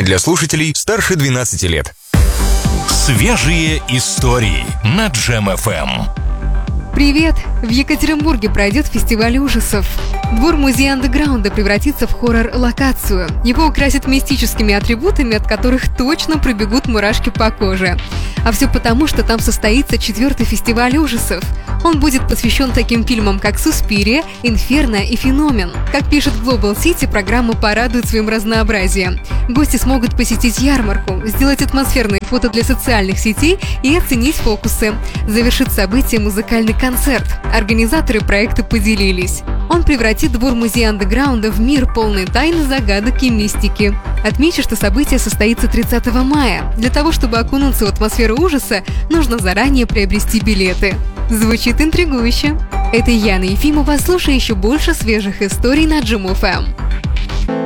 для слушателей старше 12 лет. Свежие истории на Джем FM. Привет! В Екатеринбурге пройдет фестиваль ужасов. Двор-музей андеграунда превратится в хоррор-локацию. Его украсят мистическими атрибутами, от которых точно пробегут мурашки по коже. А все потому, что там состоится 4-й фестиваль ужасов. Он будет посвящен таким фильмам, как «Суспирия», «Инферно» и «Феномен». Как пишет Global City, программа порадует своим разнообразием. Гости смогут посетить ярмарку, сделать атмосферные фото для социальных сетей и оценить фокусы. Завершит событие музыкальный концерт. Организаторы проекта поделились. Он превратит двор-музей андеграунда в мир, полный тайн, загадок и мистики. Отмечу, что событие состоится 30 мая. Для того, чтобы окунуться в атмосферу ужаса, нужно заранее приобрести билеты. Звучит интригующе. Это Яна Ефимова. Слушай еще больше свежих историй на Джем FM.